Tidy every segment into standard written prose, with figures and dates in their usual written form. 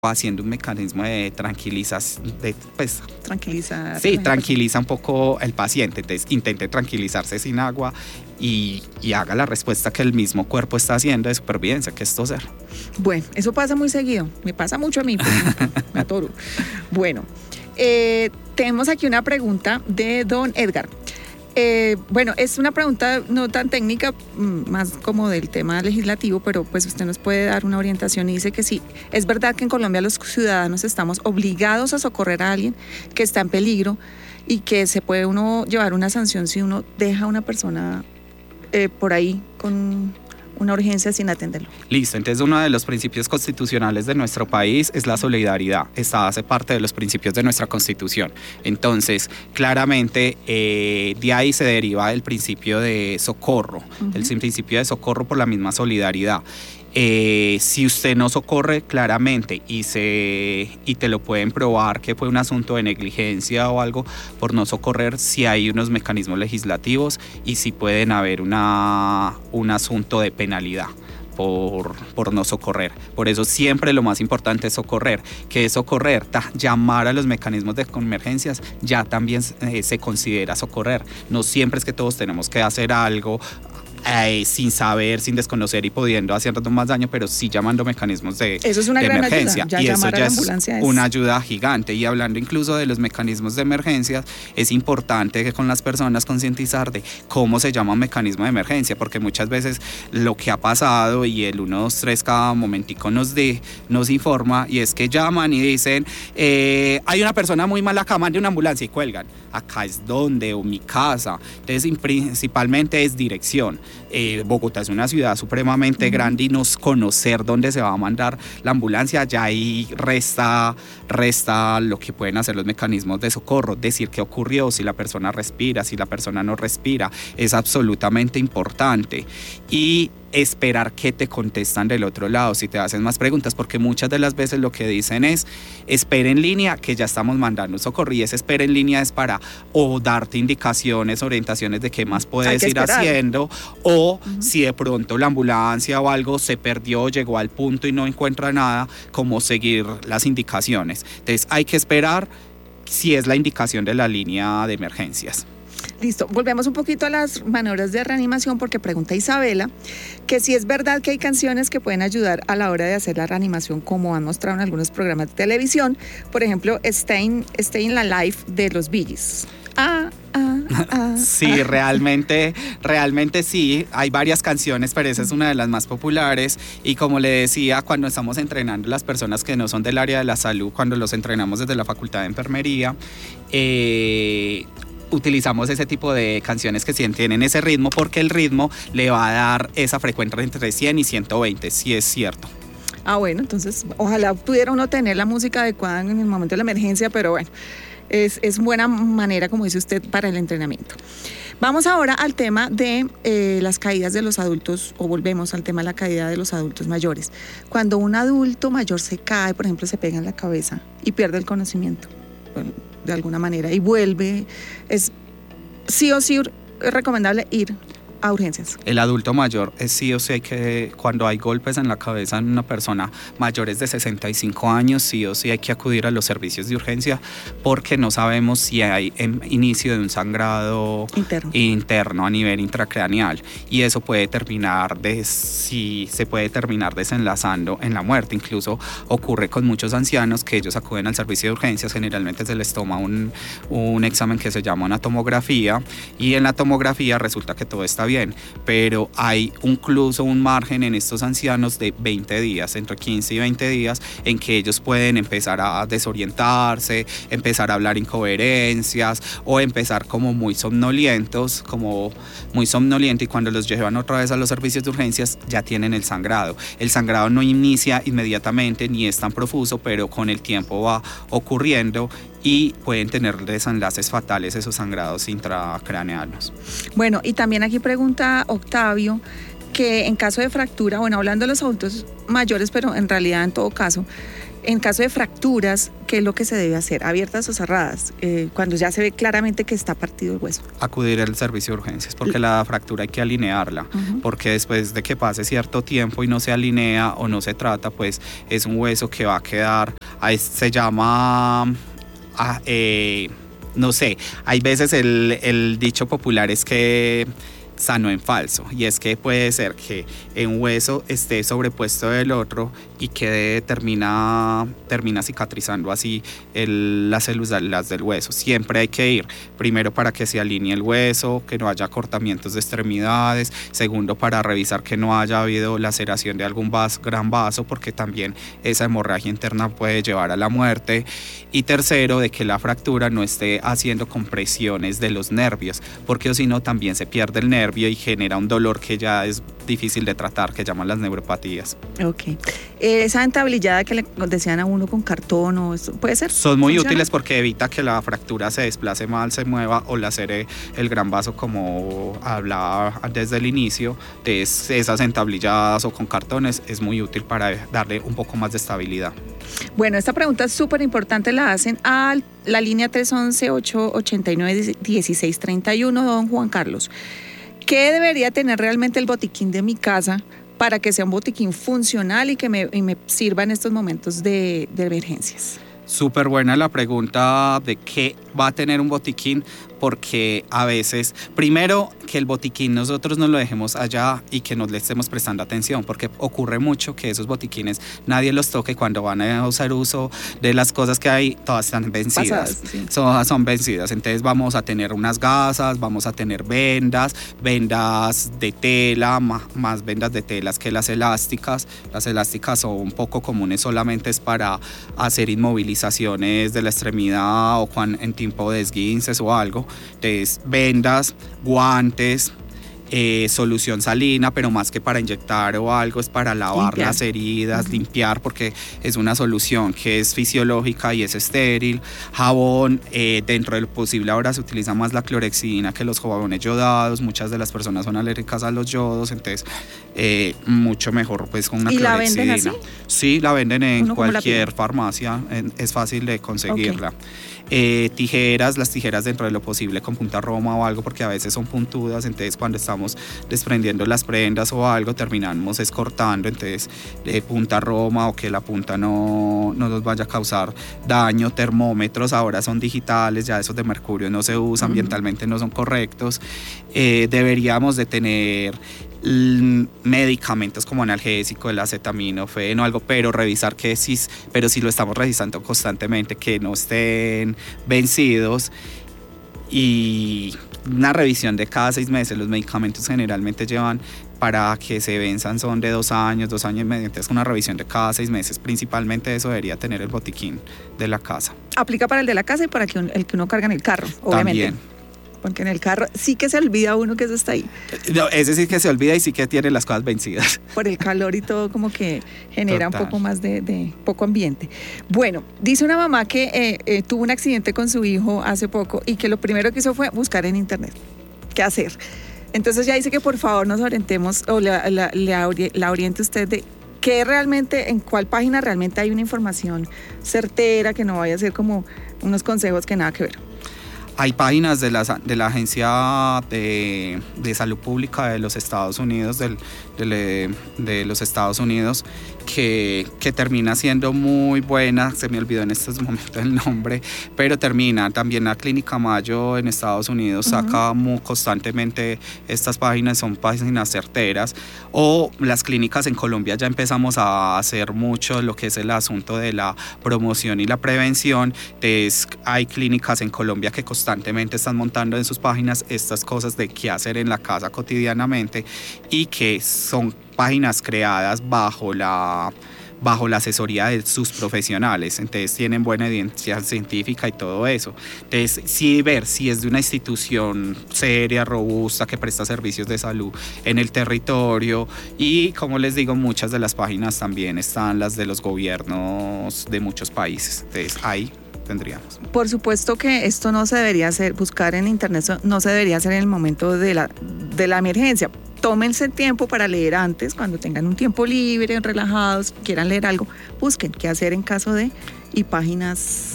haciendo un mecanismo de tranquilización, Tranquiliza. Sí, tranquiliza un poco el paciente, entonces intente tranquilizarse sin agua y haga la respuesta que el mismo cuerpo está haciendo de supervivencia, que es toser. Bueno, eso pasa muy seguido, me pasa mucho a mí, me atoro. Bueno, tenemos aquí una pregunta de don Edgar. Bueno, es una pregunta no tan técnica, más como del tema legislativo, pero pues usted nos puede dar una orientación y dice que sí, es verdad que en Colombia los ciudadanos estamos obligados a socorrer a alguien que está en peligro y que se puede uno llevar una sanción si uno deja a una persona por ahí con una urgencia sin atenderlo. Listo, entonces uno de los principios constitucionales de nuestro país es la solidaridad. Esta hace parte de los principios de nuestra Constitución. Entonces, claramente, de ahí se deriva el principio de socorro, el principio de socorro por la misma solidaridad. Si usted no socorre claramente y te lo pueden probar que fue un asunto de negligencia o algo por no socorrer, sí hay unos mecanismos legislativos y sí pueden haber un asunto de penalidad por no socorrer. Por eso siempre lo más importante es socorrer. ¿Qué es socorrer? Llamar a los mecanismos de emergencias ya también se considera socorrer. No siempre es que todos tenemos que hacer algo sin saber, sin desconocer y pudiendo hacernos más daño, pero sí llamando mecanismos de emergencia. Eso es una gran ayuda. Ya y eso llamar a ya la ambulancia es una ayuda gigante. Y hablando incluso de los mecanismos de emergencia, es importante que con las personas concientizar de cómo se llama un mecanismo de emergencia, porque muchas veces lo que ha pasado y el 123 cada momentico nos informa, y es que llaman y dicen hay una persona muy mala acá, mande una ambulancia, y cuelgan. Acá es donde, o mi casa. Entonces principalmente es dirección. Bogotá es una ciudad supremamente grande y conocer dónde se va a mandar la ambulancia, ya ahí resta lo que pueden hacer los mecanismos de socorro, decir qué ocurrió, si la persona respira, si la persona no respira, es absolutamente importante. Y esperar que te contestan del otro lado, si te hacen más preguntas, porque muchas de las veces lo que dicen es espera en línea que ya estamos mandando socorro, y ese espera en línea es para o darte indicaciones, orientaciones de qué más puedes ir haciendo, o si de pronto la ambulancia o algo se perdió, llegó al punto y no encuentra nada, cómo seguir las indicaciones. Entonces hay que esperar si es la indicación de la línea de emergencias. Listo, volvemos un poquito a las maniobras de reanimación, porque pregunta Isabela que si es verdad que hay canciones que pueden ayudar a la hora de hacer la reanimación, como han mostrado en algunos programas de televisión, por ejemplo, Stay in la Life de los Bee Gees. Sí, realmente sí, hay varias canciones, pero esa es una de las más populares. Y como le decía, cuando estamos entrenando las personas que no son del área de la salud, cuando los entrenamos desde la Facultad de Enfermería, utilizamos ese tipo de canciones que tienen ese ritmo, porque el ritmo le va a dar esa frecuencia entre 100 y 120, sí es cierto. Bueno, entonces ojalá pudiera uno tener la música adecuada en el momento de la emergencia, pero bueno, es buena manera, como dice usted, para el entrenamiento. Vamos ahora al tema de las caídas de los adultos, o volvemos al tema de la caída de los adultos mayores. Cuando un adulto mayor se cae, por ejemplo, se pega en la cabeza y pierde el conocimiento, bueno, de alguna manera, y vuelve, es sí o sí recomendable ir a urgencias. El adulto mayor es sí o sí que cuando hay golpes en la cabeza en una persona mayores de 65 años, sí o sí hay que acudir a los servicios de urgencia, porque no sabemos si hay inicio de un sangrado interno a nivel intracraneal, y eso puede terminar se puede terminar desenlazando en la muerte. Incluso ocurre con muchos ancianos que ellos acuden al servicio de urgencias, generalmente se les toma un examen que se llama una tomografía, y en la tomografía resulta que todo está bien, pero hay incluso un margen en estos ancianos de 20 días, entre 15 y 20 días, en que ellos pueden empezar a desorientarse, empezar a hablar incoherencias o empezar como muy somnolientos, y cuando los llevan otra vez a los servicios de urgencias ya tienen el sangrado. El sangrado no inicia inmediatamente ni es tan profuso, pero con el tiempo va ocurriendo y pueden tener desenlaces fatales esos sangrados intracraneanos. Bueno, y también aquí pregunta Octavio que en caso de fractura, bueno, hablando de los adultos mayores, pero en realidad en todo caso, En caso de fracturas, ¿qué es lo que se debe hacer? ¿Abiertas o cerradas? Cuando ya se ve claramente que está partido el hueso. Acudir al servicio de urgencias, porque la fractura hay que alinearla, porque después de que pase cierto tiempo y no se alinea o no se trata, pues es un hueso que va a quedar, se llama, no sé, hay veces el dicho popular es que sano en falso, y es que puede ser que un hueso esté sobrepuesto del otro y que termina cicatrizando así las células del hueso. Siempre hay que ir, primero para que se alinee el hueso, que no haya cortamientos de extremidades, segundo para revisar que no haya habido laceración de algún gran vaso, porque también esa hemorragia interna puede llevar a la muerte, y tercero, de que la fractura no esté haciendo compresiones de los nervios, porque si no también se pierde el nervio y genera un dolor que ya es difícil de tratar, que llaman las neuropatías. Ok. Esa entablillada que le decían a uno con cartón, o eso, ¿puede ser? Son muy útiles porque evita que la fractura se desplace mal, se mueva o lacere el gran vaso, como hablaba desde el inicio. Esas entablilladas o con cartones es muy útil para darle un poco más de estabilidad. Bueno, esta pregunta es súper importante, la hacen a la línea 311-889-1631, don Juan Carlos. ¿Qué debería tener realmente el botiquín de mi casa para que sea un botiquín funcional y que me sirva en estos momentos de emergencias? Súper buena la pregunta de qué va a tener un botiquín, porque a veces, primero, que el botiquín nosotros no lo dejemos allá y que no le estemos prestando atención, porque ocurre mucho que esos botiquines nadie los toque, cuando van a hacer uso de las cosas que hay, todas están vencidas. Pasadas, sí. Son vencidas. Entonces vamos a tener unas gasas, vamos a tener vendas de tela, más vendas de telas que las elásticas. Las elásticas son un poco comunes, solamente es para hacer inmovilizaciones de la extremidad o en tiempo de esguinces o algo. Entonces, vendas, guantes, solución salina, pero más que para inyectar o algo, es para lavar las heridas, limpiar, porque es una solución que es fisiológica y es estéril. Jabón, dentro de lo posible ahora se utiliza más la clorexidina que los jabones yodados. Muchas de las personas son alérgicas a los yodos, entonces mucho mejor pues con una clorexidina. ¿Y la venden así? Sí, la venden en cualquier farmacia, es fácil de conseguirla. Okay. Tijeras, las tijeras dentro de lo posible con punta roma o algo, porque a veces son puntudas, entonces cuando estamos desprendiendo las prendas o algo terminamos cortando, entonces punta roma, o que la punta no nos vaya a causar daño. Termómetros ahora son digitales, ya esos de mercurio no se usan, ambientalmente no son correctos. Deberíamos de tener medicamentos como analgésico, el acetaminofén o algo, pero revisar que sí, pero si lo estamos revisando constantemente, que no estén vencidos, y una revisión de cada 6 meses. Los medicamentos generalmente llevan, para que se venzan, son de 2 años, 2 años y medio, entonces una revisión de cada 6 meses, principalmente eso debería tener el botiquín de la casa. Aplica para el de la casa y para el que uno carga en el carro, obviamente. También. Porque en el carro sí que se olvida uno que eso está ahí. No, ese sí que se olvida y sí que tiene las cosas vencidas. Por el calor y todo, como que genera un poco más de poco ambiente. Bueno, dice una mamá que tuvo un accidente con su hijo hace poco y que lo primero que hizo fue buscar en internet qué hacer. Entonces ya dice que por favor nos orientemos, o la oriente usted de qué realmente, en cuál página realmente hay una información certera, que no vaya a ser como unos consejos que nada que ver. Hay páginas de la Agencia de Salud Pública de los Estados Unidos, de los Estados Unidos, que termina siendo muy buena. Se me olvidó en estos momentos el nombre, pero termina. También la Clínica Mayo en Estados Unidos saca muy constantemente estas páginas, son páginas certeras. O las clínicas en Colombia ya empezamos a hacer mucho lo que es el asunto de la promoción y la prevención. Entonces, hay clínicas en Colombia que constantemente están montando en sus páginas estas cosas de qué hacer en la casa cotidianamente, y que son páginas creadas bajo la asesoría de sus profesionales. Entonces tienen buena evidencia científica y todo eso. Entonces sí, ver si es de una institución seria, robusta, que presta servicios de salud en el territorio. Y como les digo, muchas de las páginas también están las de los gobiernos de muchos países. Entonces ahí tendríamos. Por supuesto que esto no se debería hacer, buscar en internet no se debería hacer en el momento de la emergencia. tómense tiempo para leer antes, cuando tengan un tiempo libre, relajados, quieran leer algo, busquen qué hacer en caso de, y páginas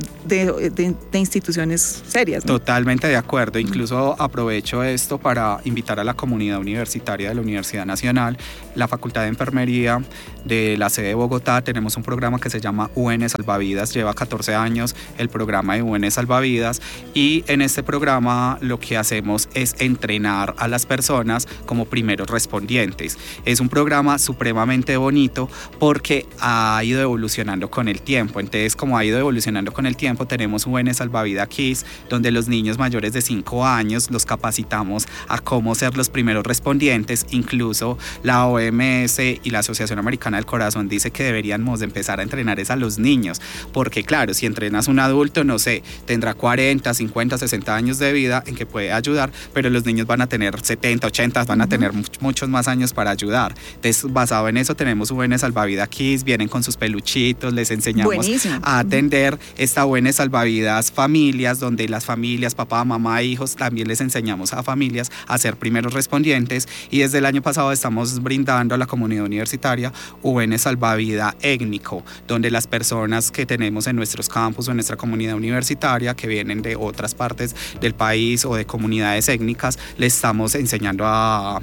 de instituciones serias, ¿no? Totalmente de acuerdo. Incluso aprovecho esto para invitar a la comunidad universitaria de la Universidad Nacional, la Facultad de Enfermería de la sede de Bogotá. Tenemos un programa que se llama UN Salvavidas, lleva 14 años el programa de UN Salvavidas, y en este programa lo que hacemos es entrenar a las personas como primeros respondientes. Es un programa supremamente bonito porque ha ido evolucionando con el tiempo. Entonces, como ha ido evolucionando con el tiempo, tenemos UN Salvavidas Kids, donde los niños mayores de 5 años los capacitamos a cómo ser los primeros respondientes. Incluso la OMS y la Asociación Americana del Corazón dice que deberíamos empezar a entrenar a los niños, porque claro, si entrenas a un adulto, no sé, tendrá 40, 50, 60 años de vida en que puede ayudar, pero los niños van a tener 70, 80, van a tener muchos más años para ayudar. Entonces, basado en eso, tenemos UN Salvavidas Kids, vienen con sus peluchitos, les enseñamos a atender esta UN Salvavidas Familias, donde las familias, papá, mamá, hijos, también les enseñamos a familias a ser primeros respondientes. Y desde el año pasado estamos brindando a la comunidad universitaria UN Salvavidas Étnico, donde las personas que tenemos en nuestros campus o en nuestra comunidad universitaria, que vienen de otras partes del país o de comunidades étnicas, les estamos enseñando a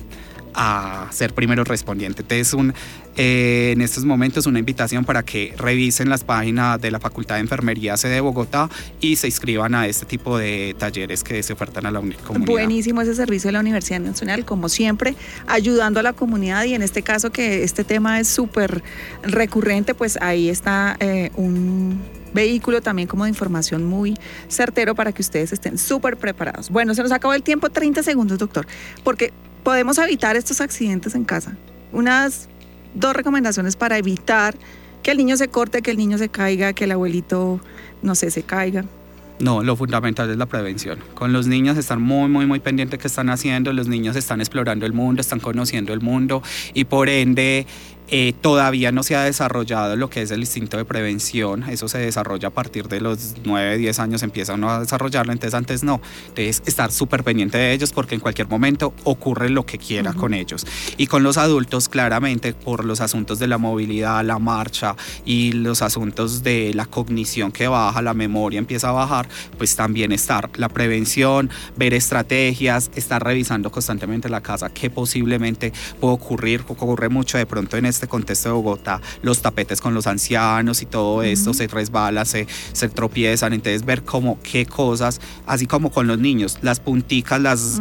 ser primeros respondientes. Entonces, en estos momentos una invitación para que revisen las páginas de la Facultad de Enfermería sede de Bogotá y se inscriban a este tipo de talleres que se ofertan a la comunidad. Buenísimo ese servicio de la Universidad Nacional, como siempre, ayudando a la comunidad, y en este caso que este tema es súper recurrente, pues ahí está un vehículo también como de información muy certero para que ustedes estén súper preparados. Bueno, se nos acabó el tiempo, 30 segundos, doctor, porque podemos evitar estos accidentes en casa. Unas 2 recomendaciones para evitar que el niño se corte, que el niño se caiga, que el abuelito, no sé, se caiga. No, lo fundamental es la prevención. Con los niños están muy pendientes qué están haciendo. Los niños están explorando el mundo, están conociendo el mundo, y por ende todavía no se ha desarrollado lo que es el instinto de prevención. Eso se desarrolla a partir de los 9, 10 años, empieza uno a desarrollarlo, entonces antes no. Entonces, estar súper pendiente de ellos, porque en cualquier momento ocurre lo que quiera con ellos. Y con los adultos, claramente, por los asuntos de la movilidad, la marcha y los asuntos de la cognición que baja, la memoria empieza a bajar, pues también estar la prevención, ver estrategias, estar revisando constantemente la casa, qué posiblemente puede ocurrir. Ocurre mucho de pronto en este contexto de Bogotá, los tapetes con los ancianos y todo esto, se resbalan, se tropiezan. Entonces, ver cómo, qué cosas, así como con los niños, las punticas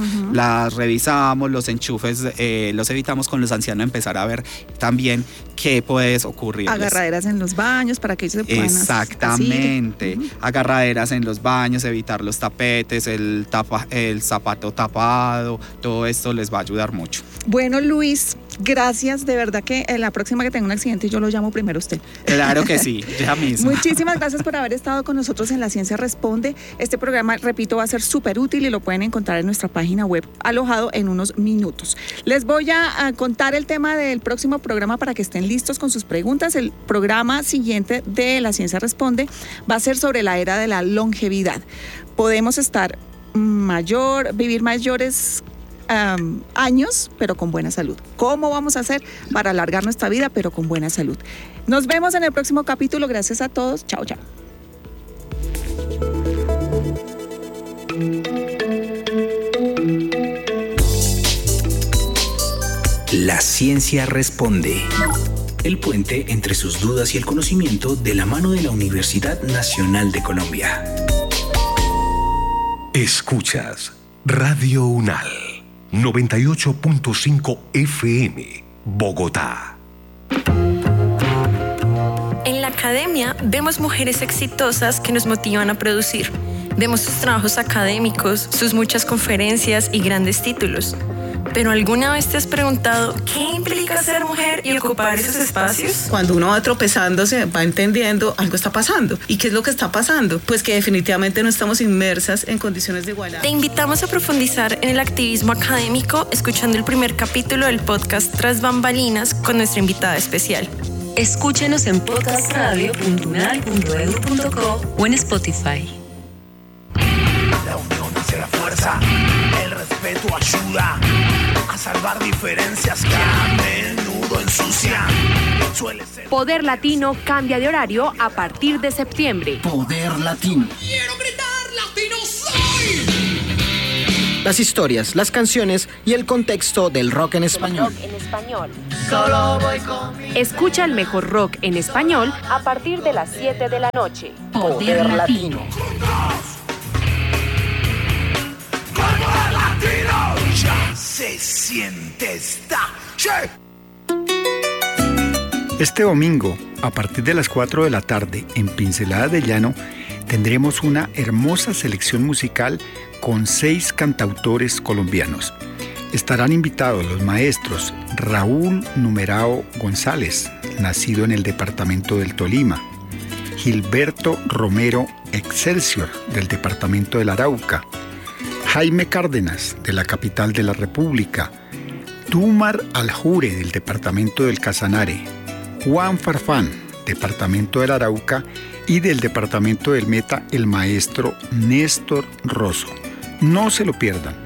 las revisamos, los enchufes los evitamos. Con los ancianos empezar a ver también qué puede ocurrir. Agarraderas en los baños para que ellos se puedan exactamente, agarraderas en los baños, evitar los tapetes, el zapato tapado, todo esto les va a ayudar mucho. Bueno, Luis, gracias, de verdad que la próxima que tenga un accidente yo lo llamo primero a usted. Claro que sí, ya mismo. Muchísimas gracias por haber estado con nosotros en La Ciencia Responde. Este programa, repito, va a ser súper útil y lo pueden encontrar en nuestra página web, alojado en unos minutos. Les voy a contar el tema del próximo programa para que estén listos con sus preguntas. El programa siguiente de La Ciencia Responde va a ser sobre la era de la longevidad. Podemos vivir mayores años, pero con buena salud. ¿Cómo vamos a hacer para alargar nuestra vida, pero con buena salud? Nos vemos en el próximo capítulo. Gracias a todos. Chao, chao. La Ciencia Responde. El puente entre sus dudas y el conocimiento, de la mano de la Universidad Nacional de Colombia. Escuchas Radio UNAL 98.5 FM, Bogotá. En la academia vemos mujeres exitosas que nos motivan a producir. Vemos sus trabajos académicos, sus muchas conferencias y grandes títulos. ¿Pero alguna vez te has preguntado qué implica ser mujer y ocupar esos espacios? Cuando uno va tropezando, se va entendiendo algo está pasando. ¿Y qué es lo que está pasando? Pues que definitivamente no estamos inmersas en condiciones de igualdad. Te invitamos a profundizar en el activismo académico escuchando el primer capítulo del podcast Tras Bambalinas con nuestra invitada especial. Escúchenos en podcastradio.unal.edu.co o en Spotify. La unión se será fuerza. El respeto ayuda a salvar diferencias que a menudo ensucian. Suele ser... Poder Latino cambia de horario a partir de septiembre. Poder Latino. ¡Quiero gritar, latino soy! Las historias, las canciones y el contexto del rock en español. Solo voy con mi... Escucha el mejor rock en español a partir de las 7 de la noche. Poder Latino. Poder Latino. Ya se siente esta. Este domingo, a partir de las 4 de la tarde, en Pinceladas de Llano, tendremos una hermosa selección musical con 6 cantautores colombianos. Estarán invitados los maestros Raúl Numerao González, nacido en el departamento del Tolima, Gilberto Romero Excelsior, del departamento del Arauca, Jaime Cárdenas, de la capital de la República, Túmar Aljure, del departamento del Casanare, Juan Farfán, departamento del Arauca, y del departamento del Meta, el maestro Néstor Rosso. No se lo pierdan.